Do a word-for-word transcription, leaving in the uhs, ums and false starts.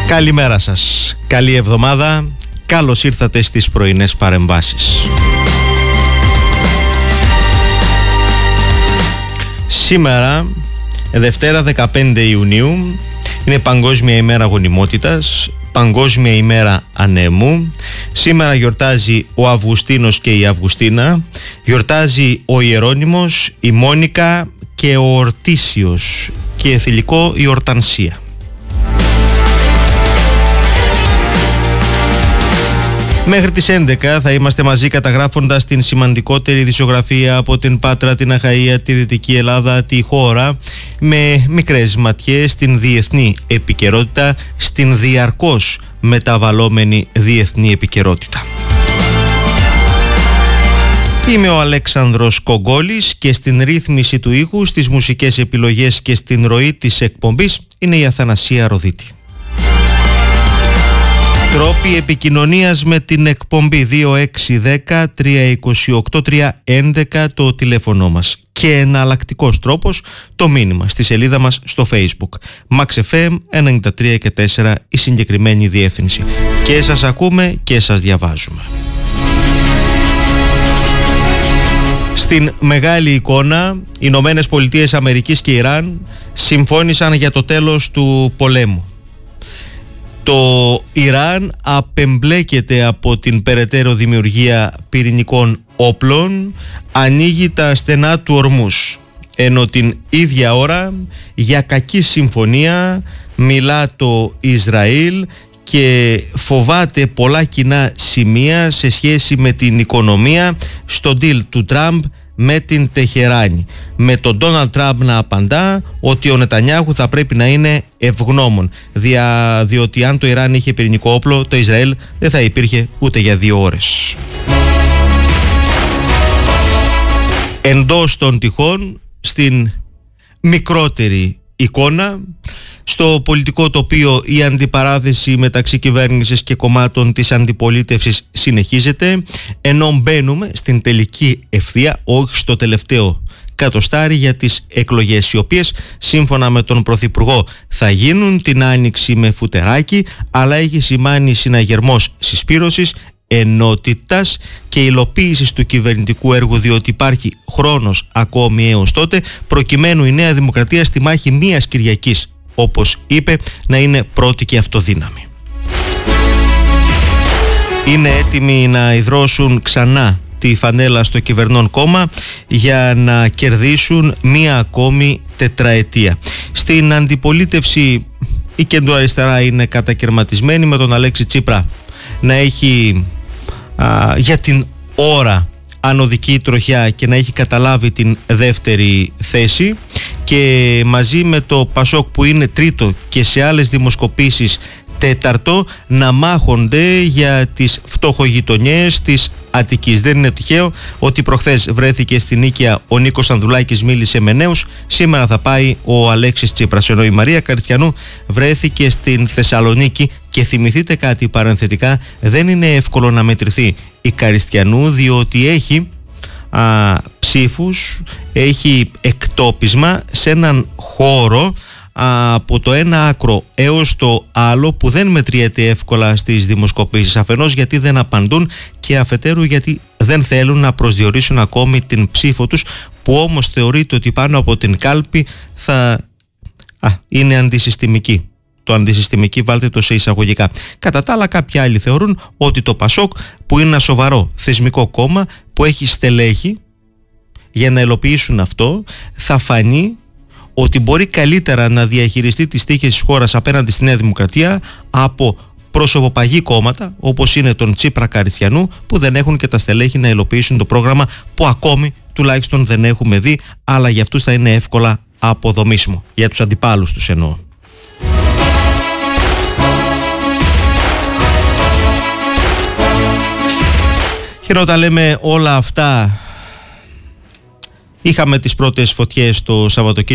Καλημέρα σας, καλή εβδομάδα, καλώς ήρθατε στις πρωινές παρεμβάσεις. Σήμερα, Δευτέρα δεκαπέντε Ιουνίου, είναι Παγκόσμια ημέρα γονιμότητας, Παγκόσμια ημέρα ανέμου. Σήμερα γιορτάζει ο Αυγουστίνος και η Αυγουστίνα, γιορτάζει ο Ιερώνυμος, η Μόνικα και ο Ορτίσιος και θηλυκό η Ορτανσία. Μέχρι τις έντεκα θα είμαστε μαζί καταγράφοντας την σημαντικότερη ειδησιογραφία από την Πάτρα, την Αχαΐα, τη Δυτική Ελλάδα, τη χώρα, με μικρές ματιές στην διεθνή επικαιρότητα, στην διαρκώς μεταβαλλόμενη διεθνή επικαιρότητα. Είμαι ο Αλέξανδρος Κογκόλης και στην ρύθμιση του ήχου, στις μουσικές επιλογές και στην ροή της εκπομπής είναι η Αθανασία Ροδίτη. Τρόποι επικοινωνίας με την εκπομπή δύο έξι ένα μηδέν τρία δύο οκτώ τρία ένα ένα το τηλέφωνο μας και εναλλακτικός τρόπος το μήνυμα στη σελίδα μας στο Facebook Max εφ εμ ενενήντα τρία και τέσσερα η συγκεκριμένη διεύθυνση. Και σας ακούμε και σας διαβάζουμε. Στην μεγάλη εικόνα, οι Ηνωμένες Πολιτείες Αμερικής και Ιράν συμφώνησαν για το τέλος του πολέμου. Το Ιράν απεμπλέκεται από την περαιτέρω δημιουργία πυρηνικών όπλων, ανοίγει τα στενά του Ορμούς, ενώ την ίδια ώρα για κακή συμφωνία μιλά το Ισραήλ και φοβάται πολλά κοινά σημεία σε σχέση με την οικονομία στο deal του Τραμπ με την Τεχεράνη, με τον Ντόναλντ Τραμπ να απαντά ότι ο Νετανιάχου θα πρέπει να είναι ευγνώμων, δια, διότι αν το Ιράν είχε πυρηνικό όπλο, το Ισραήλ δεν θα υπήρχε ούτε για δύο ώρες. Εντός των τυχών, στην μικρότερη εικόνα, στο πολιτικό τοπίο η αντιπαράθεση μεταξύ κυβέρνησης και κομμάτων της αντιπολίτευσης συνεχίζεται, ενώ μπαίνουμε στην τελική ευθεία, όχι στο τελευταίο κατοστάρι για τις εκλογές, οι οποίες σύμφωνα με τον Πρωθυπουργό θα γίνουν την Άνοιξη με φουτεράκι, αλλά έχει σημάνει συναγερμός συσπήρωσης, ενότητας και υλοποίησης του κυβερνητικού έργου, διότι υπάρχει χρόνος ακόμη έως τότε προκειμένου η Νέα Δημοκρατία στη μάχη μίας Κυριακής, όπως είπε, να είναι πρώτη και αυτοδύναμη. Είναι έτοιμοι να ιδρώσουν ξανά τη φανέλα στο κυβερνών κόμμα για να κερδίσουν μία ακόμη τετραετία. Στην αντιπολίτευση η κεντροαριστερά είναι κατακερματισμένη, με τον Αλέξη Τσίπρα να έχει α, για την ώρα ανωδική τροχιά και να έχει καταλάβει την δεύτερη θέση, και μαζί με το Πασόκ που είναι τρίτο και σε άλλες δημοσκοπήσεις τέταρτο να μάχονται για τις φτωχογειτονιές της Αττικής. Δεν είναι τυχαίο ότι προχθές βρέθηκε στην Νίκαια ο Νίκος Ανδουλάκης, μίλησε με νέους, σήμερα θα πάει ο Αλέξης Τσίπρας, ενώ η Μαρία Καριστιανού βρέθηκε στην Θεσσαλονίκη. Και θυμηθείτε κάτι παρενθετικά, δεν είναι εύκολο να μετρηθεί η Καριστιανού, διότι έχει α, ψήφους, έχει εκτόπισμα σε έναν χώρο α, από το ένα άκρο έως το άλλο που δεν μετριέται εύκολα στις δημοσκοπήσεις, αφενός γιατί δεν απαντούν και αφετέρου γιατί δεν θέλουν να προσδιορίσουν ακόμη την ψήφο τους, που όμως θεωρείται ότι πάνω από την κάλπη θα α, είναι αντισυστημική. Το αντισυστημική βάλτε το σε εισαγωγικά. Κατά τα άλλα, κάποιοι άλλοι θεωρούν ότι το Πασόκ, που είναι ένα σοβαρό θεσμικό κόμμα που έχει στελέχη για να ελοποιήσουν αυτό, θα φανεί ότι μπορεί καλύτερα να διαχειριστεί τις τύχες της χώρας απέναντι στη Νέα Δημοκρατία από προσωποπαγή κόμματα όπως είναι τον Τσίπρα Καριστιανού, που δεν έχουν και τα στελέχη να ελοποιήσουν το πρόγραμμα που ακόμη τουλάχιστον δεν έχουμε δει, αλλά για αυτούς θα είναι εύκολα αποδομήσιμο, για τους αντιπάλους τους εννοώ. Και όταν λέμε όλα αυτά, είχαμε τις πρώτες φωτιές το Σαββατοκύριακο